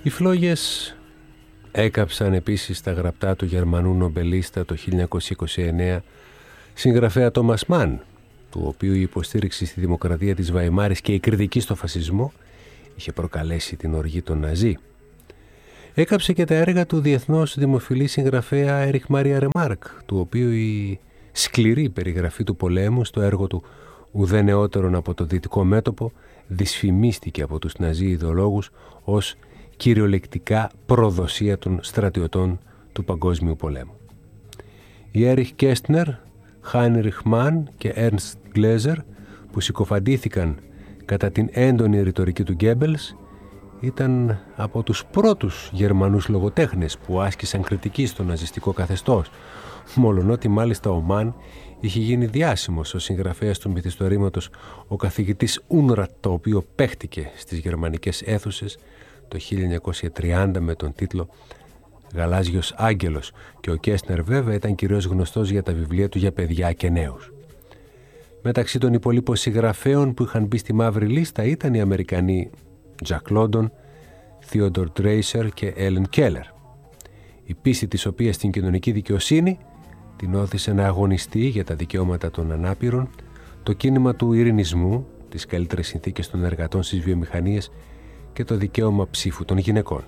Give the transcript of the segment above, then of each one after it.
Οι φλόγες έκαψαν επίσης τα γραπτά του Γερμανού νομπελίστα το 1929 συγγραφέα Τόμας Μαν, του οποίου η υποστήριξη στη δημοκρατία της Βαϊμάρης και η κριτική στο φασισμό είχε προκαλέσει την οργή των Ναζί. Έκαψε και τα έργα του διεθνώς δημοφιλή συγγραφέα Έριχ Μάρια Ρεμάρκ, του οποίου η σκληρή περιγραφή του πολέμου στο έργο του «Ουδέ νεότερον από το δυτικό μέτωπο» δυσφημίστηκε από τους Ναζί ιδεολόγους ως κυριολεκτικά προδοσία των στρατιωτών του Παγκόσμιου Πολέμου. Οι Έριχ Κέστνερ, Χάινριχ Μαν και Έρνστ Γκλέζερ, που συκοφαντήθηκαν κατά την έντονη ρητορική του Γκέμπελς, ήταν από τους πρώτους Γερμανούς λογοτέχνες που άσκησαν κριτική στο ναζιστικό καθεστώς, μολονότι μάλιστα ο Μαν είχε γίνει διάσημος ως συγγραφέας του μυθιστορήματος «Ο καθηγητής Ούνρατ», το οποίο παίχτηκε στις γερμανικές αίθουσες το 1930 με τον τίτλο «Γαλάζιος Άγγελος», και ο Κέστνερ βέβαια ήταν κυρίως γνωστός για τα βιβλία του για παιδιά και νέους. Μεταξύ των υπολείπων συγγραφέων που είχαν μπει στη μαύρη λίστα ήταν οι Αμερικανοί Τζακ Λόντον, Θείοντορ Ντρέισερ και Έλεν Κέλλερ, η πίστη της οποίας στην κοινωνική δικαιοσύνη την όθησε να αγωνιστεί για τα δικαιώματα των ανάπηρων, το κίνημα του ειρηνισμού, τις καλύτερες συνθήκες των εργατών στις βιομηχανίες και το δικαίωμα ψήφου των γυναικών.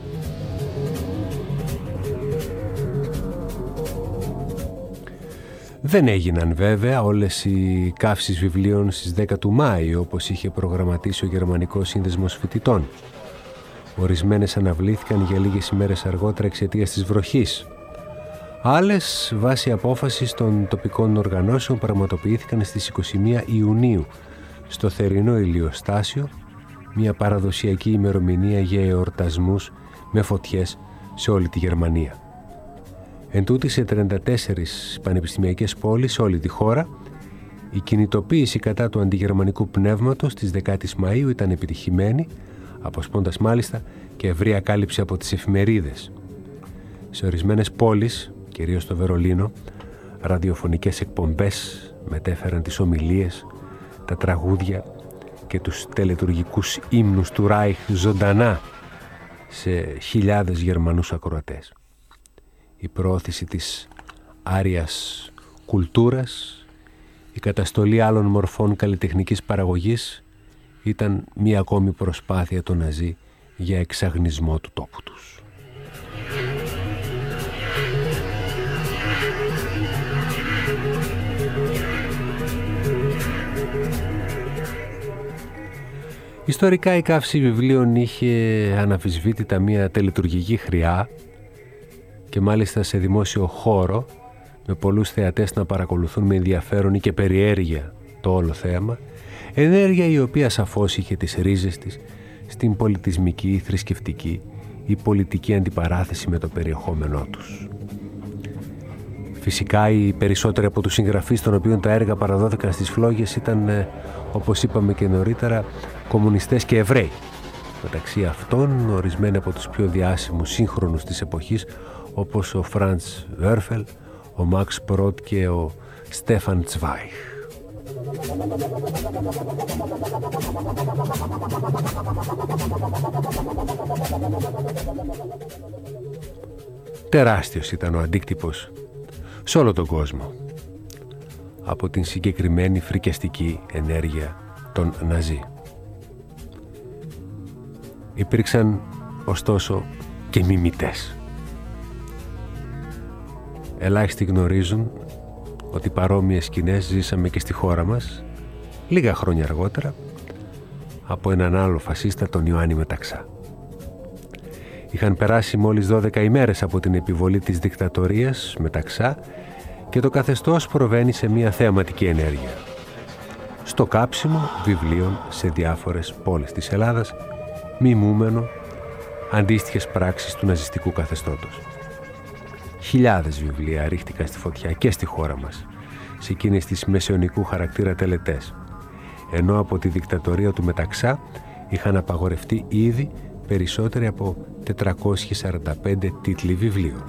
Δεν έγιναν βέβαια όλες οι καύσεις βιβλίων στις 10 του Μάη, όπως είχε προγραμματίσει ο Γερμανικός Σύνδεσμος Φοιτητών. Ορισμένες αναβλήθηκαν για λίγες ημέρες αργότερα εξαιτίας της βροχής. Άλλες, βάσει απόφασης των τοπικών οργανώσεων, πραγματοποιήθηκαν στις 21 Ιουνίου στο θερινό ηλιοστάσιο, μια παραδοσιακή ημερομηνία για εορτασμούς με φωτιές σε όλη τη Γερμανία. Εν τούτη, σε 34 πανεπιστημιακές πόλεις σε όλη τη χώρα, η κινητοποίηση κατά του αντιγερμανικού πνεύματος της 10ης Μαΐου ήταν επιτυχημένη, αποσπώντας μάλιστα και ευρεία κάλυψη από τις εφημερίδες. Σε ορισμένες πόλεις, κυρίως στο Βερολίνο, ραδιοφωνικές εκπομπές μετέφεραν τις ομιλίες, τα τραγούδια και τους τελετουργικούς ύμνους του Ράιχ ζωντανά σε χιλιάδες Γερμανούς ακροατές. Η προώθηση της άριας κουλτούρας, η καταστολή άλλων μορφών καλλιτεχνικής παραγωγής ήταν μία ακόμη προσπάθεια των Ναζί για εξαγνισμό του τόπου τους. Ιστορικά η καύση βιβλίων είχε αναμφισβήτητα μία τελετουργική χρειά και μάλιστα σε δημόσιο χώρο, με πολλούς θεατές να παρακολουθούν με ενδιαφέρον ή και περιέργεια το όλο θέμα, ενέργεια η οποία σαφώς είχε τις ρίζες της στην πολιτισμική, θρησκευτική ή πολιτική αντιπαράθεση με το περιεχόμενό τους. Φυσικά οι περισσότεροι από τους συγγραφείς των οποίων τα έργα παραδόθηκαν στις φλόγες ήταν, όπως είπαμε και νωρίτερα, κομμουνιστές και Εβραίοι. Μεταξύ αυτών ορισμένοι από τους πιο διάσημους σύγχρονους της εποχής, όπως ο Φραντς Βέρφελ, ο Μαξ Πρότ και ο Στέφαν Τσβάιχ. Τεράστιος ήταν ο αντίκτυπος σε όλο τον κόσμο από την συγκεκριμένη φρικιαστική ενέργεια των Ναζί. Υπήρξαν ωστόσο και μιμητές. Ελάχιστοι γνωρίζουν ότι παρόμοιες σκηνές ζήσαμε και στη χώρα μας λίγα χρόνια αργότερα από έναν άλλο φασίστα, τον Ιωάννη Μεταξά. Είχαν περάσει μόλις 12 ημέρες από την επιβολή της δικτατορίας Μεταξά και το καθεστώς προβαίνει σε μια θεαματική ενέργεια. Στο κάψιμο βιβλίων σε διάφορες πόλεις της Ελλάδας, μιμούμενο αντίστοιχες πράξεις του ναζιστικού καθεστώτος. Χιλιάδες βιβλία ρίχτηκαν στη φωτιά και στη χώρα μας, σε εκείνες τις μεσαιωνικού χαρακτήρα τελετές, ενώ από τη δικτατορία του Μεταξά είχαν απαγορευτεί ήδη περισσότεροι από 445 τίτλοι βιβλίων.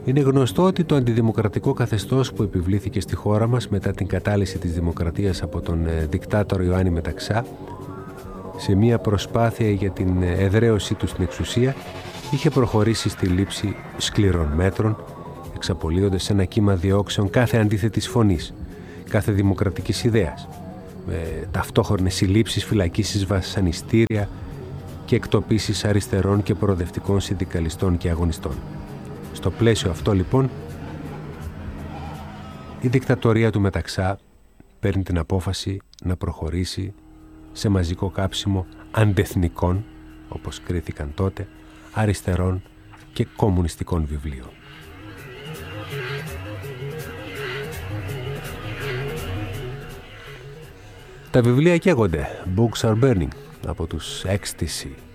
Είναι γνωστό ότι το αντιδημοκρατικό καθεστώς που επιβλήθηκε στη χώρα μας μετά την κατάλυση της δημοκρατίας από τον δικτάτορο Ιωάννη Μεταξά, σε μια προσπάθεια για την εδραίωσή του στην εξουσία, είχε προχωρήσει στη λήψη σκληρών μέτρων, εξαπολύοντας ένα κύμα διώξεων κάθε αντίθετης φωνής, κάθε δημοκρατικής ιδέας, με ταυτόχρονες συλλήψεις, φυλακίσεις, βασανιστήρια και εκτοπίσεις αριστερών και προοδευτικών συνδικαλιστών και αγωνιστών. Στο πλαίσιο αυτό, λοιπόν, η δικτατορία του Μεταξά παίρνει την απόφαση να προχωρήσει σε μαζικό κάψιμο αντεθνικών, όπως κρίθηκαν τότε, αριστερών και κομμουνιστικών βιβλίων. Τα βιβλία καίγονται, books are burning, από τους Ecstasy,